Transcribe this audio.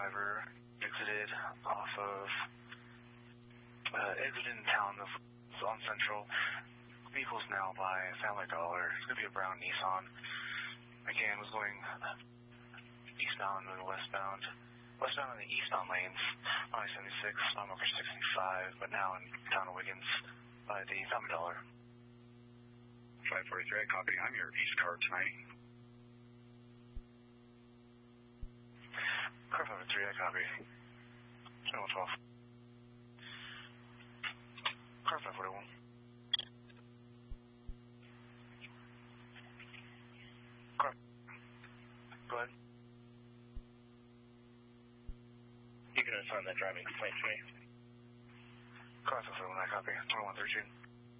driver exited off of, exited in town on Central. Vehicle's now by Family Dollar. It's going to be a brown Nissan. Again, was going eastbound and westbound. Westbound in the eastbound lanes, I-76, mile marker 65, but now in town of Wiggins by the Family Dollar. 543, I copy. I'm your east car tonight. Car 543, I copy. 2112. Car 541. Car. Go ahead. You can assign that driving complaint to me. Car 541, I copy. 2113.